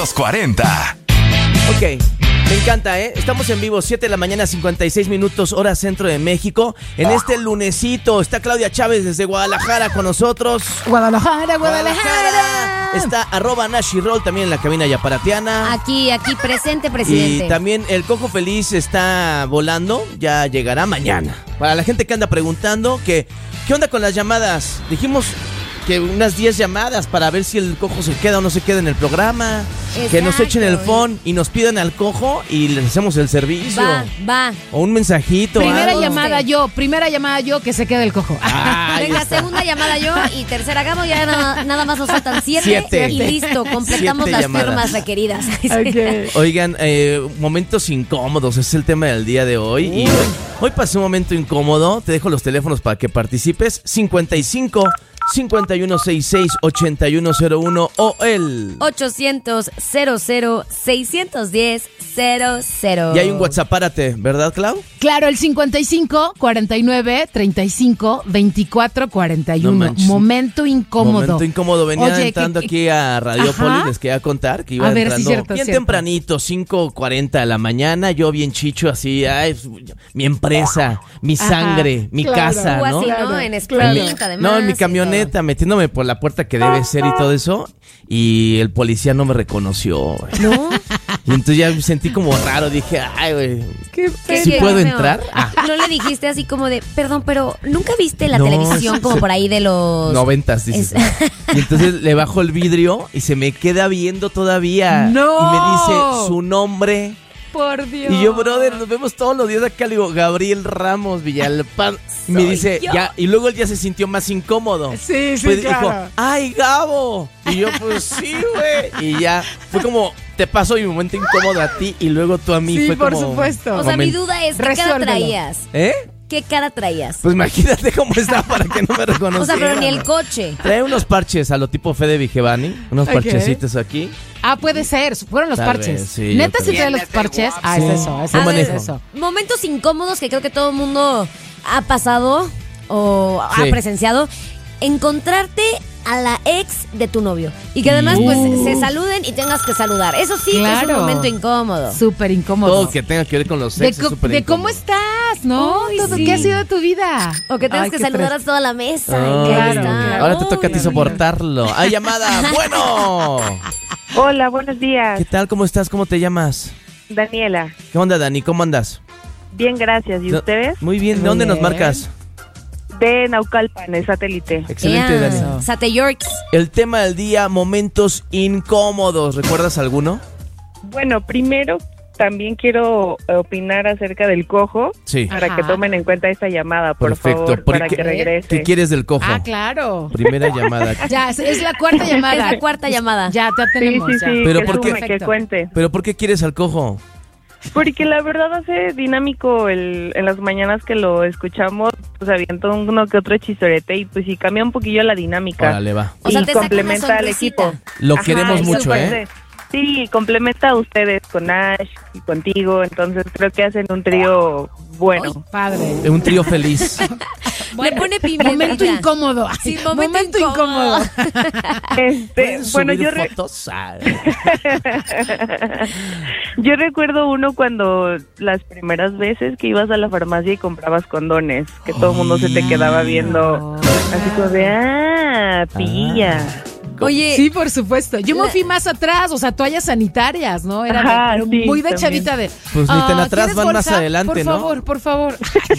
Los 40. Ok, me encanta, ¿eh? Estamos en vivo, 7 de la mañana, 56 minutos, hora centro de México. En este lunesito está Claudia Chávez desde Guadalajara con nosotros. Guadalajara. Está @NashiRoll también en la cabina yaparatiana. Aquí, presente, presidente. Y también el Cojo Feliz está volando, ya llegará mañana. Para la gente que anda preguntando, ¿qué onda con las llamadas? Dijimos que unas 10 llamadas para ver si el Cojo se queda o no se queda en el programa. Exacto. Que nos echen el phone y nos pidan al Cojo y les hacemos el servicio. Va. O un mensajito. Primera algo. llamada yo, que se quede el Cojo. Ahí Venga, está. segunda llamada yo y tercera Gabo, ya nada más nos faltan 7 Siete. y listo, completamos 7 las llamadas. firmas requeridas. Okay. Oigan, momentos incómodos es el tema del día de hoy. Y hoy pasé un momento incómodo. Te dejo los teléfonos para que participes. 55 5166 8101 o el 800-00-610-00. Y hay un WhatsApp, párate, ¿verdad, Clau? Claro, el 55 49 35 24 41. No manches. Momento incómodo. Momento incómodo. Venía Oye, entrando que- aquí a Radiopolis. Ajá. Les quería contar que iba A ver, entrando sí, cierto, bien cierto. tempranito, 5:40 de la mañana. Yo bien chicho, así, mi empresa, mi sangre, mi claro. casa, Tú ¿no? así, ¿no? Claro, En claro. sprint, además. No, en mi y camioneta, metiéndome por la puerta que debe ser y todo eso. Y el policía no me reconoció, güey. todo. ¿No? Y entonces ya me sentí como raro. Dije, ay, güey, ¿Qué ¿sí puedo feo? entrar? ¿No le dijiste así como de, perdón, pero nunca viste la No, televisión como por ahí de los 90s, dices. Es- Y entonces le bajo el vidrio y se me queda viendo todavía. ¡No! Y me dice su nombre. Por Dios. Y yo, brother, nos vemos todos los días acá. Le digo, Gabriel Ramos Villalpán. Y me Soy dice, yo. ya. Y luego él ya se sintió más incómodo. Sí, Pues claro. dijo, ¡ay, Gabo! Y yo, pues sí, güey. Y ya, fue como, te paso mi momento incómodo a ti y luego tú a mí. Sí, fue por como, supuesto. O sea, mi momento. duda es, ¿qué cara Resuélvelo. traías? ¿Eh? ¿Qué cara traías? Pues imagínate cómo está para que no me O reconociera. sea, pero ni el coche. Trae unos parches a lo tipo Fede Vigevani. Unos Ok. parchecitos aquí. Ah, puede ser. Fueron los Tal parches. vez, sí, Neta, yo si creo. trae los parches. Ah, Sí. es eso. Es Yo eso, manejo. es eso. Momentos incómodos que creo que todo el mundo ha pasado o Sí. ha presenciado. Encontrarte a la ex de tu novio. Y que además, pues, se saluden y tengas que saludar. Eso sí que es un Claro. momento incómodo. Súper incómodo. Todo que tenga que ver con los de, sexos. súper de cómo incómodo. estás, ¿no? Ay, Todo, sí. ¿qué ha sido de tu vida? O que tengas Ay, que qué saludar tres. a toda la mesa. Ay, y que ahí claro, está. claro. Ahora te toca a ti Uy, soportarlo. ¡Ay, llamada! ¡Bueno! Hola, buenos días. ¿Qué tal? ¿Cómo estás? ¿Cómo te llamas? Daniela. ¿Qué onda, Dani? ¿Cómo andas? Bien, gracias. ¿Y No- ustedes? Muy bien. ¿De Muy dónde nos bien. marcas? De Naucalpan, el satélite. Excelente, Ea, Dani. Sate Yorks. El tema del día, momentos incómodos. ¿Recuerdas alguno? Bueno, primero también quiero opinar acerca del Cojo Sí. para Ajá. que tomen en cuenta esta llamada, por Perfecto. favor, ¿Por para qué- que regrese. ¿Qué quieres del Cojo? Ah, claro. Primera llamada. Ya, es la cuarta llamada. Es la cuarta llamada. Ya, ya Sí, tenemos. sí, ya. sí, Pero que ¿por qué? sume, que Perfecto. cuente. ¿Pero por qué quieres al Cojo? Porque la verdad hace dinámico en las mañanas que lo escuchamos, pues avienta uno que otro chistorete y pues sí cambia un poquillo la dinámica. Órale, va. O sea, y te saca una complementa al sonrisita. equipo. Lo Ajá, queremos eso mucho, parece. ¿eh? Sí, complementa a ustedes con Ash y contigo, entonces creo que hacen un trío bueno. Padre. Un trío feliz. Le pone pimienta. Momento incómodo. Sí, Ay, momento incómodo. Bueno, Subir yo, fotos. Ah. yo recuerdo uno cuando las primeras veces que ibas a la farmacia y comprabas condones, que todo el mundo se te quedaba viendo así como de, pilla. Oye, Sí, por supuesto. Yo me fui más atrás, o sea, toallas sanitarias, ¿no? Era Ajá, pero sí, muy de también. chavita de. Pues ni tan atrás, ¿tienes van más bolsa? adelante, ¿no? Por favor.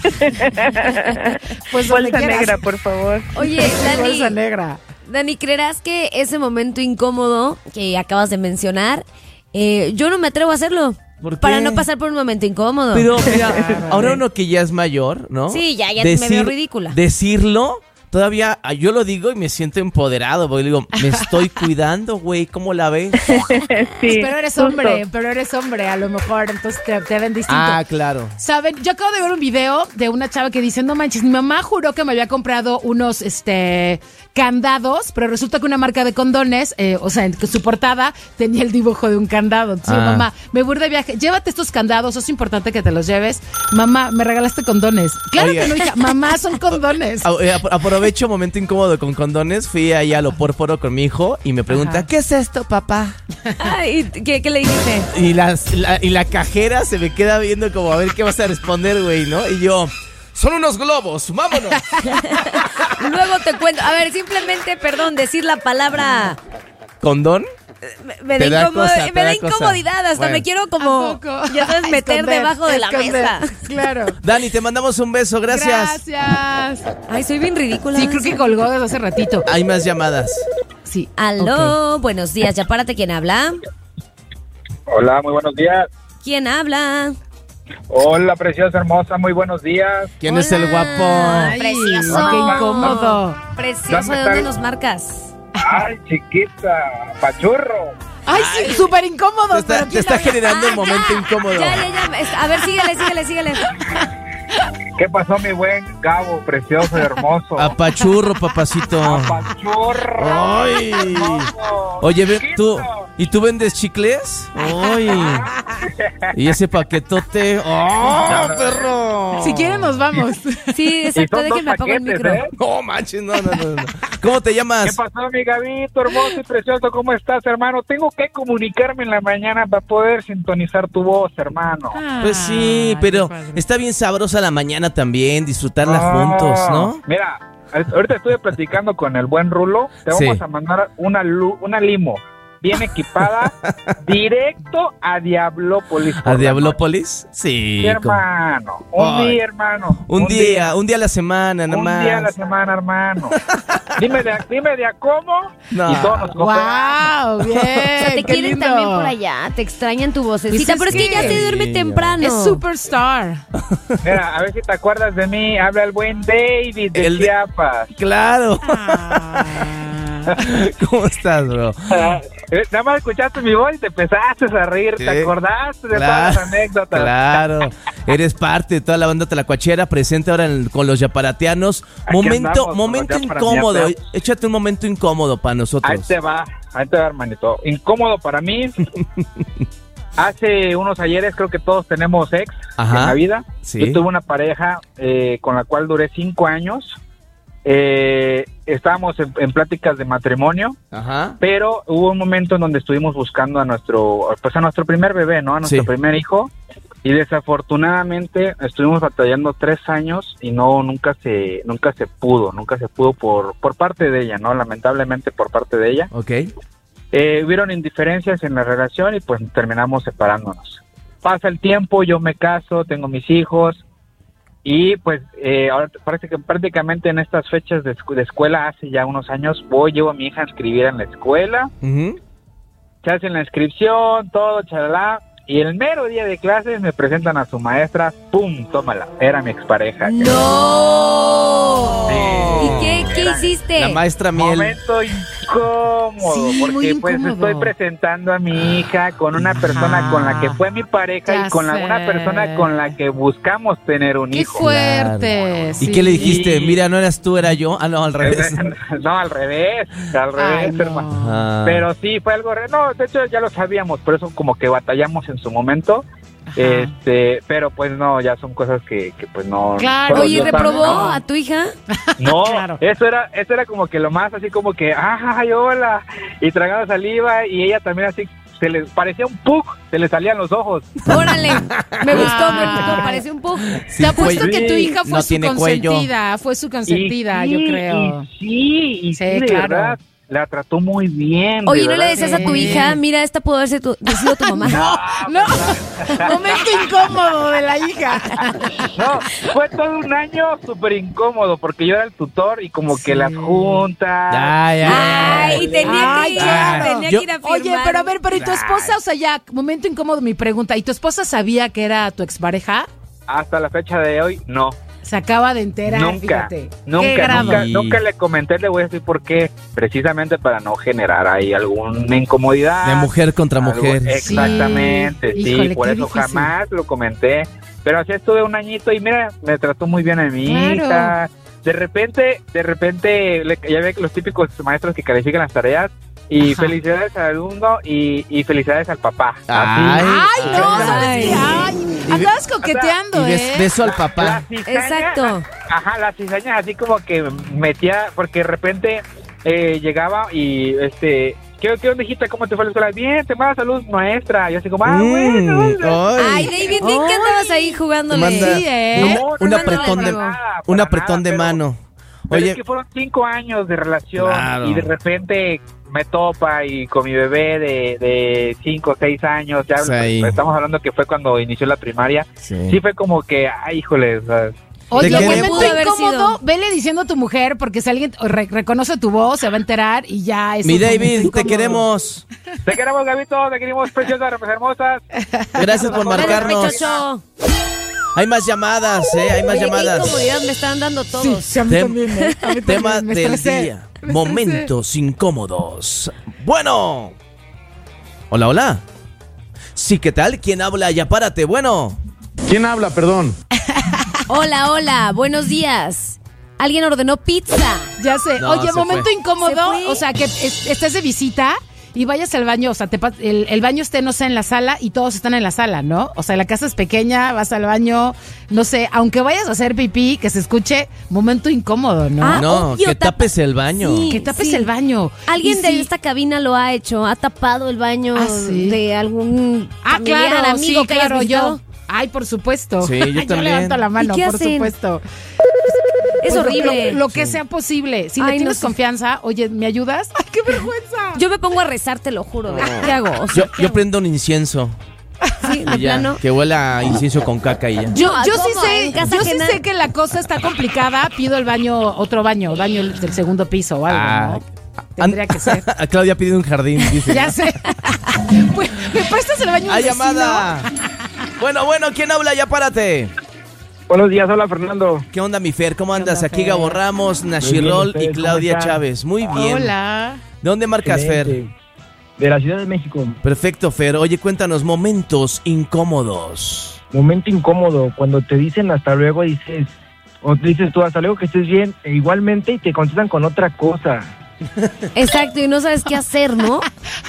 Pues donde Bolsa quieras. negra, por favor. oye, Bolsa Dani, negra. Dani, ¿creerás que ese momento incómodo que acabas de mencionar, yo no me atrevo a hacerlo? ¿Por qué? Para no pasar por un momento incómodo. Pero mira, ahora uno que ya es mayor, ¿no? Sí, ya me veo ridícula. Decirlo, todavía yo lo digo y me siento empoderado, porque digo, me estoy cuidando, güey, ¿cómo la ves? Sí, Pero eres justo. hombre, a lo mejor, entonces te ven distinto. Ah, claro. Saben, yo acabo de ver un video de una chava que dice, no manches, mi mamá juró que me había comprado unos candados, pero resulta que una marca de condones, o sea, que su portada tenía el dibujo de un candado. Entonces, Ah. mamá, me voy de viaje, llévate estos candados, es importante que te los lleves. Mamá, me regalaste condones. Claro Oye. que no, hija, mamá, son condones. Aprovecho aprovecho momento incómodo con condones. Fui allá a lo Pórforo con mi hijo y me pregunta, ¿qué es esto, papá? Ay, ¿qué le dijiste? Y la cajera se me queda viendo como a ver qué vas a responder, güey, ¿no? Y yo, son unos globos, vámonos. Luego te cuento. A ver, simplemente, perdón, decir la palabra ¿Condón? me Te da da, cosa, te me da da cosa. incomodidad. Hasta Bueno. me quiero como, ya sabes, meter Esconder, debajo de la esconder. mesa. Claro. Dani, te mandamos un beso, gracias. Gracias. Ay, soy bien ridícula. Sí, creo que colgó desde hace ratito. Hay más llamadas. Sí. Aló, buenos días. Ya párate, ¿quién habla? Hola, muy buenos días. ¿Quién habla? Hola, preciosa, hermosa, muy buenos días. ¿Quién es el Hola. guapo? Ay, Precioso. qué incómodo. Precioso, ¿Dónde ¿de está dónde el- nos marcas? Ay, chiquita, pachurro. Ay, sí, súper incómodo. Te pero te ¿quién está habla? generando un momento incómodo. Ya. A ver, síguele. ¿Qué pasó, mi buen Gabo, precioso y hermoso? Apachurro, papacito. Pachurro. Ay. Hermoso. Oye, tú, Chiquito. ¿y tú vendes chicles? Ay. ¿Y ese paquetote? ¡Oh, perro! Si quieren, nos vamos. Sí, Y exacto, son dos déjenme apago el paquetes, micro. ¿eh? No manches, no. ¿Cómo te ¿Qué llamas? pasó, mi Gabito, hermoso y precioso? ¿Cómo estás, hermano? Tengo que comunicarme en la mañana para poder sintonizar tu voz, hermano. Pues sí, pero está bien sabrosa la mañana también, disfrutarla juntos, ¿no? Mira, ahorita estuve platicando con el buen Rulo. Te vamos Sí. a mandar una limo bien equipada directo a Diablópolis. por ¿A la Diablópolis? noche. Sí. Sí, hermano. Un Ay. día, hermano. Un día a la semana, nada Un más. día a la semana, hermano. dime de a cómo. No. Y todos nos cooperamos. ¡Wow! Bien. O sea, te qué quieren lindo. también por allá, te extrañan tu vocecita, Pues pero es que ya se duerme Sí. temprano. Es superstar. Mira, a ver si te acuerdas de mí. Habla el buen David de El de- Chiapas. Claro. Ah. ¿Cómo estás, bro? Nada más escuchaste mi voz y te empezaste a reír. Sí. ¿Te acordaste de todas las anécdotas? Claro, eres parte de toda la banda Tlacuachera, presente ahora con los yaparateanos. Aquí andamos con Momento los incómodo, yaparateanos. échate un momento incómodo para Ahí nosotros. te va, hermanito. Incómodo para mí. Hace unos ayeres creo que todos tenemos ex Ajá. en la vida. Sí. Yo tuve una pareja con la cual duré 5 años. Estábamos en pláticas de matrimonio, Ajá. pero hubo un momento en donde estuvimos buscando a nuestro primer bebé, ¿no? A nuestro Sí. primer hijo. Y desafortunadamente estuvimos batallando 3 años y nunca se pudo por parte de ella, ¿no? Lamentablemente por parte de ella. Ok. Hubieron indiferencias en la relación y pues terminamos separándonos. Pasa el tiempo, yo me caso, tengo mis hijos y ahora parece que prácticamente en estas fechas de escuela, hace ya unos años, llevo a mi hija a inscribir en la escuela, Ujú. se hacen la inscripción, todo, chalala, y el mero día de clases me presentan a su maestra, ¡pum! Tómala, era mi expareja. ¡No! Sí. ¿Y qué hiciste? La maestra Miel. Momento incómodo, Sí, muy porque pues incómodo. estoy presentando a mi hija con una persona con la que fue mi pareja Ya y con sé. una persona con la que buscamos tener un ¡Qué hijo. fuerte! Claro. Sí. ¿Y qué le dijiste? Sí. Mira, no eras tú, era yo. Ah, no, al revés. No, al revés, Ay, no. hermano. Ah. Pero sí, fue algo no, de hecho ya lo sabíamos, por eso como que batallamos en su momento. Ajá. Pero pues no, ya son cosas que pues no. Claro. solo Oye, Dios sabe, ¿reprobó ¿no? a tu hija? No, Claro. eso era como que lo más así como que, ay, hola, y tragando saliva, y ella también así, se le parecía un pug, se le salían los ojos. Órale, me gustó, Ah. parece un pug. Sí, Te apuesto fue- que tu hija fue no su tiene cuello. consentida, fue su consentida, Y yo sí, creo. Y Sí, sí, de claro. verdad, la trató muy bien. Oye, de ¿no le verdad. decías a tu Sí. hija, mira, esta pudo haber sido tu mamá? No, momento incómodo de la hija. No, fue todo un año súper incómodo, porque yo era el tutor y como que Sí. las juntas. Ay, tenía que ir, claro. tenía Yo- que ir a firmar. Oye, pero a ver, pero ¿y tu esposa? O sea, ya, momento incómodo mi pregunta. ¿Y tu esposa sabía que era tu expareja? Hasta la fecha de hoy, no. Se acaba de enterar, Nunca, fíjate. Qué nunca, grado. nunca, nunca le comenté, le voy a decir por qué, precisamente para no generar ahí alguna incomodidad. De mujer contra algo- mujer. Exactamente, Sí, sí, híjole, por qué eso difícil. jamás lo comenté, pero así estuve un añito y mira, me trató muy bien a mi Claro. hija. De repente, ya ve que los típicos maestros que califican las tareas, y Ajá. felicidades al alumno y felicidades al papá. Ay. Así. Ay, no, ¿sabes Ay. qué? Ay, andabas coqueteando, Y ¿eh? beso al La papá. cizaña- Exacto. Ajá, las cizañas así como que metía, porque de repente llegaba y ¿qué onda, hijita? ¿Cómo te fue la escuela? Bien, te manda salud, maestra. Y así como, bueno. Ay, David, bien que andabas ahí jugándole. Manda Sí, ¿eh? un apretón de mano. Pero Oye, es que fueron 5 años de relación Claro. y de repente me topa y con mi bebé de 5 o 6 años, ya Sí. estamos hablando que fue cuando inició la primaria. Sí fue como que, ay, híjole, o sea, Oye, ¿De qué? momento Pudo haber incómodo, sido. vele diciendo a tu mujer, porque si alguien reconoce tu voz, se va a enterar y ya es mi un momento David, te incómodo. queremos. te queremos, Gabito, te queremos, preciosas, hermosas. Gracias por Gracias, marcarnos. Pechocho. Hay más llamadas, hay más Oye, qué llamadas. incomodidad me están dando Sí, todos. sí, a mí también, ¿eh? A mí Tema también, me del estresé. día. Me Momentos incómodos. Bueno. Hola, hola. Sí, ¿qué tal? ¿Quién habla? Ya párate, bueno. ¿Quién habla? Perdón. Hola, hola, buenos días. Alguien ordenó pizza. Ya sé. No, Oye, se momento fue. incómodo, Se fue. o sea, que estés de visita y vayas al baño, o sea, el baño esté, no sé, en la sala y todos están en la sala, ¿no? O sea, la casa es pequeña, vas al baño, no sé, aunque vayas a hacer pipí, que se escuche, momento incómodo, ¿no? Ah, No, obvio, que tapes el baño. Sí, Que tapes sí. el baño. Alguien Y de sí- esta cabina lo ha hecho, ha tapado el baño Ah, ¿sí? de algún familiar, claro, amigo sí, que hayas claro, visitado. yo. Ay, por supuesto. Sí, yo también. levanto la mano, ¿Y qué por hacen? supuesto. Es Pues horrible. Lo que sea posible. Si le Ay, no tienes sé. confianza, oye, ¿me ayudas? ¡Ay, qué vergüenza! Yo me pongo a rezar, te lo juro. ¿Qué hago? O sea, ¿qué Yo hago? prendo un incienso. Sí, de Y ya, plano. que huela a incienso con caca y ya. Yo sí ¿Cómo? ¿En casa yo sí ajena? sé que la cosa está complicada. Pido el baño, otro baño del segundo piso o algo, Ah, ¿no? Tendría que ser. A Claudia pide un jardín, dice. Ya sé. Pues, ¿me prestas el baño ¡Hay del vecino? llamada! Bueno, ¿quién habla? Ya párate. Buenos días, hola, Fernando. ¿Qué onda, mi Fer? ¿Cómo andas? onda, Aquí Fer? Gabo Ramos, Muy Nashirol bien, y ¿ustedes Claudia cómo están? Chávez. Muy bien. Hola. ¿De dónde marcas, Fer? Excelente. De la Ciudad de México. Perfecto, Fer. Oye, cuéntanos momentos incómodos. Momento incómodo, cuando te dicen hasta luego, dices, o te dices tú hasta luego que estés bien, e igualmente y te contestan con otra cosa. Exacto, y no sabes qué hacer, ¿no?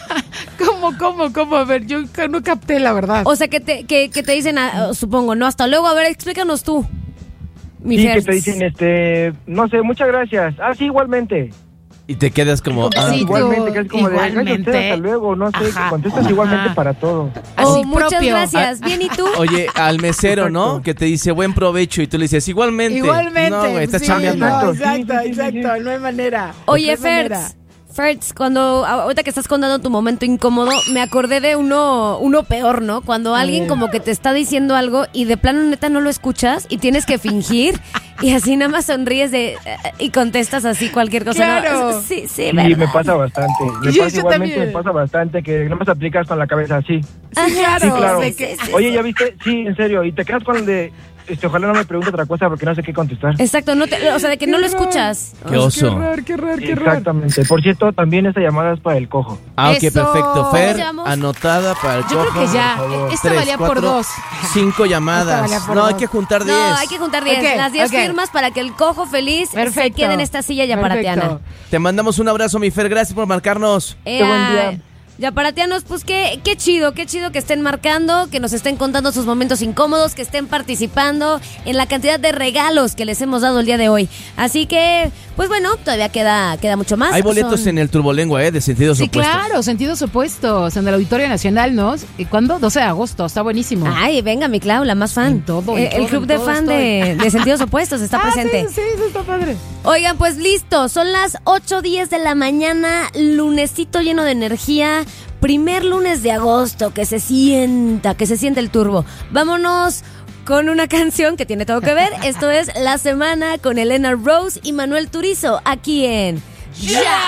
¿Cómo? A ver, yo no capté la verdad. O sea, que te dicen, supongo, ¿no? Hasta luego, a ver, explícanos tú. Mi Sí, Fer. que te dicen, no sé, muchas gracias. Ah, sí, igualmente. Y te quedas como... Sí, tú, igualmente, que es como de, igualmente. gracias a usted, hasta luego, no sé, Ajá, que contestas ajá. igualmente para todo. Oh, Así muchas propio. gracias. Bien, ¿y tú? Oye, al mesero, ¿no? Exacto. Que te dice buen provecho y tú le dices igualmente. Igualmente. No, güey, estás sí, chambeando. no, Exacto, exacto, no hay manera. Oye, No hay manera. Fertz, ahorita que estás contando tu momento incómodo, me acordé de uno peor, ¿no? Cuando alguien como que te está diciendo algo y de plano neta no lo escuchas y tienes que fingir y así nada más sonríes y contestas así cualquier cosa. ¿no? Claro. Sí, Sí, ¿verdad? me pasa bastante. Me Yo pasa igualmente, también. me pasa bastante que no me aplicas con la cabeza así. Sí, claro. Sí, claro. sé que- Oye, ¿ya viste? Sí, en serio. Y te quedas con el de, ojalá no me pregunte otra cosa porque no sé qué contestar. Exacto, o sea, de que no lo escuchas. Qué oso. Qué raro. Exactamente. Por cierto, también esta llamada es para el cojo. Ah, ok, Eso. perfecto. Fer, ¿Llevamos? anotada para el Yo creo cojo. que ya. por favor. Esta valía por 2. 5 llamadas. valía por No, hay dos. que juntar 10. No, hay que juntar 10. Ok, Las 10 ok. firmas para que el cojo feliz se Perfecto. quede en esta silla yaparatiana. Te mandamos un abrazo, mi Fer. Gracias por marcarnos. Qué buen día. Yaparatianos, pues qué chido que estén marcando, que nos estén contando sus momentos incómodos, que estén participando en la cantidad de regalos que les hemos dado el día de hoy. Así que, pues bueno, todavía queda mucho más. Hay boletos en el Turbolengua, de sentidos Sí, opuestos. claro, sentidos opuestos. En el Auditorio Nacional, ¿no? ¿Y cuándo? 12 de agosto, está buenísimo. Ay, venga, mi Clau, la más fan. En todo, en el todo, club en de todo fan de sentidos opuestos está presente. Sí, eso está padre. Oigan, pues listo, son las 8:10 de la mañana, lunesito lleno de energía, primer lunes de agosto, que se sienta el turbo. Vámonos con una canción que tiene todo que ver. Esto es La Semana con Elena Rose y Manuel Turizo, aquí en... ¡Ya!